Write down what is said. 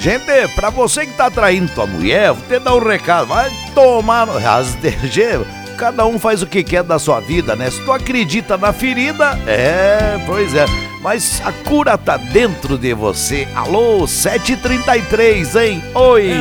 Gente, pra você que tá traindo tua mulher, vou te dar um recado. Vai tomar no RasDG. Cada um faz o que quer da sua vida, né? Se tu acredita na ferida, pois é. Mas a cura tá dentro de você. Alô, 7h33, hein? Oi!